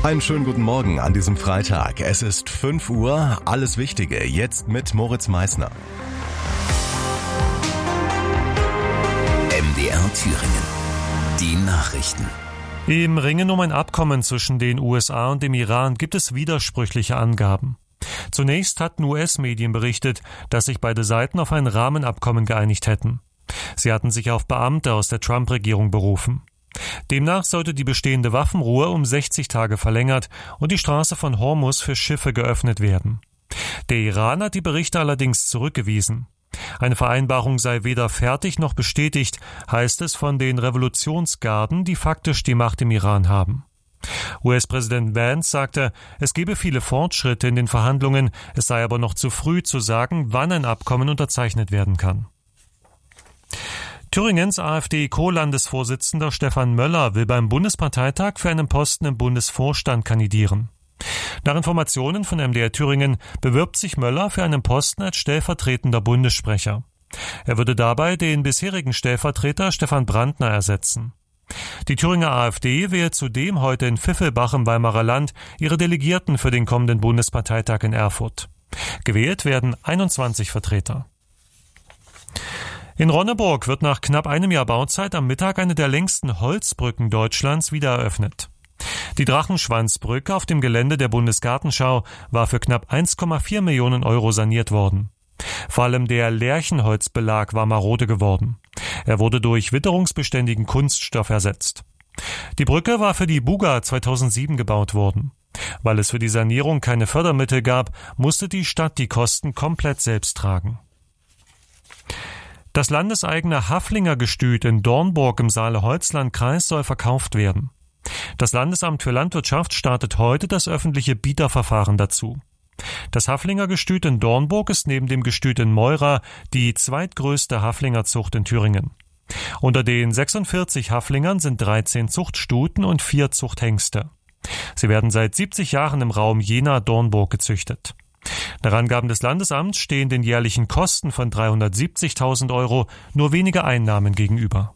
Einen schönen guten Morgen an diesem Freitag. Es ist 5 Uhr, alles Wichtige jetzt mit Moritz Meissner. MDR Thüringen. Die Nachrichten. Im Ringen um ein Abkommen zwischen den USA und dem Iran gibt es widersprüchliche Angaben. Zunächst hatten US-Medien berichtet, dass sich beide Seiten auf ein Rahmenabkommen geeinigt hätten. Sie hatten sich auf Beamte aus der Trump-Regierung berufen. Demnach sollte die bestehende Waffenruhe um 60 Tage verlängert und die Straße von Hormuz für Schiffe geöffnet werden. Der Iran hat die Berichte allerdings zurückgewiesen. Eine Vereinbarung sei weder fertig noch bestätigt, heißt es von den Revolutionsgarden, die faktisch die Macht im Iran haben. US-Präsident Vance sagte, es gebe viele Fortschritte in den Verhandlungen, es sei aber noch zu früh zu sagen, wann ein Abkommen unterzeichnet werden kann. Thüringens AfD-Co-Landesvorsitzender Stefan Möller will beim Bundesparteitag für einen Posten im Bundesvorstand kandidieren. Nach Informationen von MDR Thüringen bewirbt sich Möller für einen Posten als stellvertretender Bundessprecher. Er würde dabei den bisherigen Stellvertreter Stefan Brandner ersetzen. Die Thüringer AfD wählt zudem heute in Pfiffelbach im Weimarer Land ihre Delegierten für den kommenden Bundesparteitag in Erfurt. Gewählt werden 21 Vertreter. In Ronneburg wird nach knapp einem Jahr Bauzeit am Mittag eine der längsten Holzbrücken Deutschlands wieder eröffnet. Die Drachenschwanzbrücke auf dem Gelände der Bundesgartenschau war für knapp 1,4 Millionen Euro saniert worden. Vor allem der Lärchenholzbelag war marode geworden. Er wurde durch witterungsbeständigen Kunststoff ersetzt. Die Brücke war für die Buga 2007 gebaut worden. Weil es für die Sanierung keine Fördermittel gab, musste die Stadt die Kosten komplett selbst tragen. Das landeseigene Haflinger-Gestüt in Dornburg im Saale-Holzland-Kreis soll verkauft werden. Das Landesamt für Landwirtschaft startet heute das öffentliche Bieterverfahren dazu. Das Haflinger-Gestüt in Dornburg ist neben dem Gestüt in Meura die zweitgrößte Haflingerzucht in Thüringen. Unter den 46 Haflingern sind 13 Zuchtstuten und 4 Zuchthengste. Sie werden seit 70 Jahren im Raum Jena-Dornburg gezüchtet. Nach Angaben des Landesamts stehen den jährlichen Kosten von 370.000 Euro nur wenige Einnahmen gegenüber.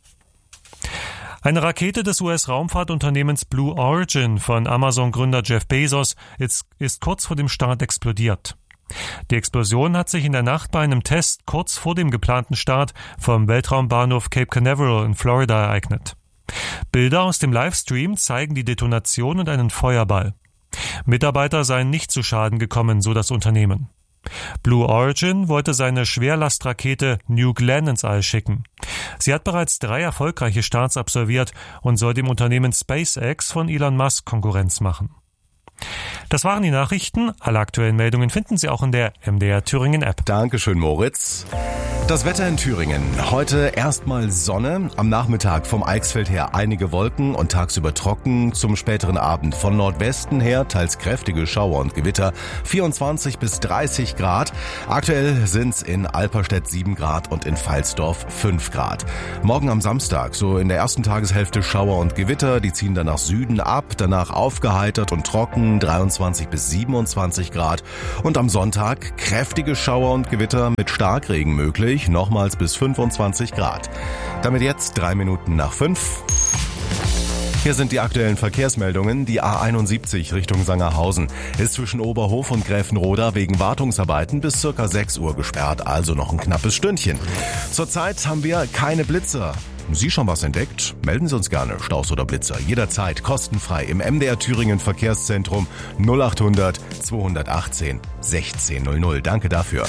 Eine Rakete des US-Raumfahrtunternehmens Blue Origin von Amazon-Gründer Jeff Bezos ist kurz vor dem Start explodiert. Die Explosion hat sich in der Nacht bei einem Test kurz vor dem geplanten Start vom Weltraumbahnhof Cape Canaveral in Florida ereignet. Bilder aus dem Livestream zeigen die Detonation und einen Feuerball. Mitarbeiter seien nicht zu Schaden gekommen, so das Unternehmen. Blue Origin wollte seine Schwerlastrakete New Glenn ins All schicken. Sie hat bereits 3 erfolgreiche Starts absolviert und soll dem Unternehmen SpaceX von Elon Musk Konkurrenz machen. Das waren die Nachrichten. Alle aktuellen Meldungen finden Sie auch in der MDR Thüringen App. Dankeschön, Moritz. Das Wetter in Thüringen. Heute erstmal Sonne, am Nachmittag vom Eichsfeld her einige Wolken und tagsüber trocken, zum späteren Abend von Nordwesten her teils kräftige Schauer und Gewitter, 24 bis 30 Grad. Aktuell sind's in Alperstedt 7 Grad und in Pfalzdorf 5 Grad. Morgen am Samstag, so in der ersten Tageshälfte Schauer und Gewitter, die ziehen dann nach Süden ab, danach aufgeheitert und trocken, 23 bis 27 Grad. Und am Sonntag kräftige Schauer und Gewitter mit Starkregen möglich, nochmals bis 25 Grad. Damit jetzt 3 Minuten nach 5. Hier sind die aktuellen Verkehrsmeldungen. Die A71 Richtung Sangerhausen ist zwischen Oberhof und Gräfenroda wegen Wartungsarbeiten bis ca. 6 Uhr gesperrt, also noch ein knappes Stündchen. Zurzeit haben wir keine Blitzer. Sie schon was entdeckt? Melden Sie uns gerne, Staus oder Blitzer, jederzeit kostenfrei im MDR Thüringen Verkehrszentrum 0800 218 1600. Danke dafür.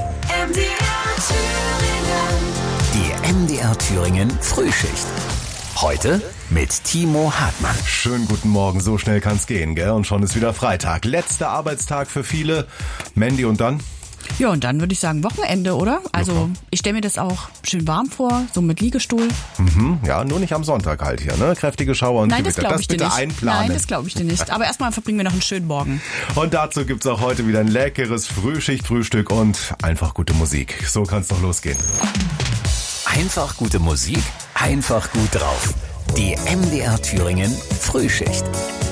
Die MDR Thüringen Frühschicht. Heute mit Timo Hartmann. Schönen guten Morgen, so schnell kann's gehen, gell? Und schon ist wieder Freitag. Letzter Arbeitstag für viele. Mandy, und dann? Ja, und dann würde ich sagen Wochenende, oder? Also ich stelle mir das auch schön warm vor, so mit Liegestuhl. Ja, nur nicht am Sonntag halt hier, ne? Kräftige Schauer und Nein, Gewitter. das glaube ich dir nicht. Einplanen. Nein, das glaube ich dir nicht. Aber erstmal verbringen wir noch einen schönen Morgen. Und dazu gibt's auch heute wieder ein leckeres Frühschicht-Frühstück und einfach gute Musik. So kann's doch losgehen. Einfach gute Musik, einfach gut drauf. Die MDR Thüringen Frühschicht.